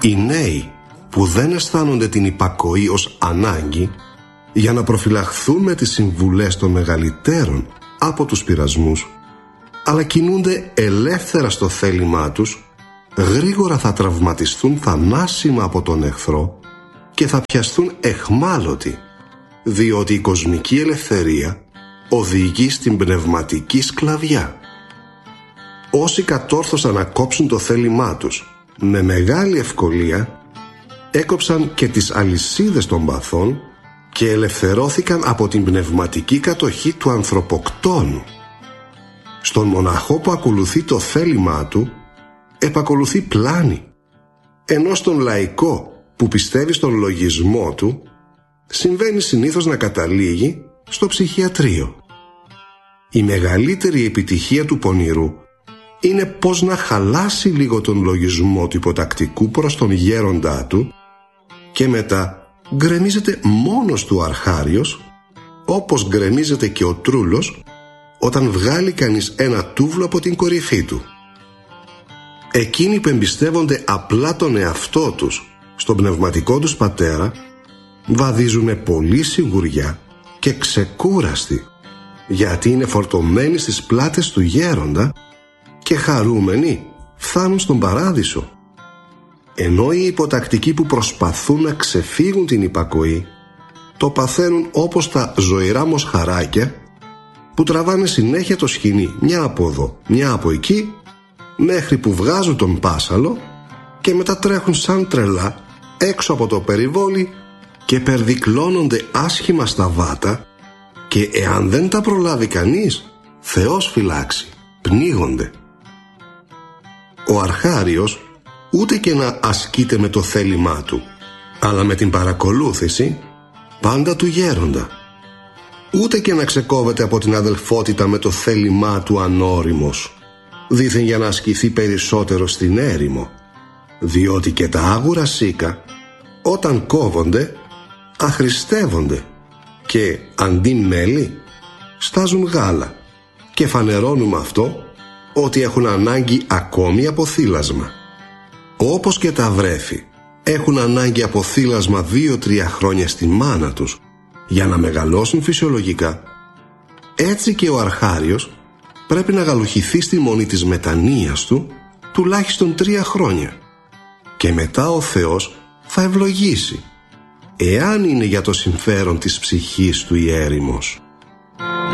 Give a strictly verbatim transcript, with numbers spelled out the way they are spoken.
Οι νέοι που δεν αισθάνονται την υπακοή ως ανάγκη, για να προφυλαχθούν με τις συμβουλές των μεγαλύτερων από τους πειρασμούς, αλλά κινούνται ελεύθερα στο θέλημά τους, γρήγορα θα τραυματιστούν θανάσιμα από τον εχθρό και θα πιαστούν εχμάλωτοι, διότι η κοσμική ελευθερία οδηγεί στην πνευματική σκλαβιά. Όσοι κατόρθωσαν να κόψουν το θέλημά τους με μεγάλη ευκολία, έκοψαν και τις αλυσίδες των παθών και ελευθερώθηκαν από την πνευματική κατοχή του ανθρωποκτόνου. Στον μοναχό που ακολουθεί το θέλημά του, επακολουθεί πλάνη, ενώ στον λαϊκό που πιστεύει στον λογισμό του, συμβαίνει συνήθως να καταλήγει στο ψυχιατρίο. Η μεγαλύτερη επιτυχία του πονηρού είναι πως να χαλάσει λίγο τον λογισμό του υποτακτικού προς τον γέροντά του και μετά γκρεμίζεται μόνος του ο αρχάριος, όπως γκρεμίζεται και ο τρούλος όταν βγάλει κανείς ένα τούβλο από την κορυφή του. Εκείνοι που εμπιστεύονται απλά τον εαυτό τους στον πνευματικό τους πατέρα βαδίζουνε πολύ σιγουριά και ξεκούραστοι, γιατί είναι φορτωμένοι στις πλάτες του γέροντα και χαρούμενοι φτάνουν στον παράδεισο. Ενώ οι υποτακτικοί που προσπαθούν να ξεφύγουν την υπακοή το παθαίνουν όπως τα ζωηρά μοσχαράκια που τραβάνε συνέχεια το σκοινί μια από εδώ, μια από εκεί, μέχρι που βγάζουν τον πάσαλο και μετά τρέχουν σαν τρελά έξω από το περιβόλι και περδικλώνονται άσχημα στα βάτα και εάν δεν τα προλάβει κανείς, Θεός φυλάξει, πνίγονται. Ο αρχάριος ούτε και να ασκείται με το θέλημά του, αλλά με την παρακολούθηση πάντα του γέροντα. Ούτε και να ξεκόβεται από την αδελφότητα με το θέλημά του ανώριμος, δήθεν για να ασκηθεί περισσότερο στην έρημο, διότι και τα άγουρα σίκα όταν κόβονται αχρηστεύονται και αντί μέλι στάζουν γάλα και φανερώνουμε αυτό ότι έχουν ανάγκη ακόμη από θύλασμα. Όπως και τα βρέφη έχουν ανάγκη από θύλασμα δύο-τρία χρόνια στη μάνα τους για να μεγαλώσουν φυσιολογικά, έτσι και ο αρχάριος πρέπει να γαλουχηθεί στη μονή της μετανοίας του τουλάχιστον τρία χρόνια και μετά ο Θεός θα ευλογήσει, εάν είναι για το συμφέρον της ψυχής του η έρημος.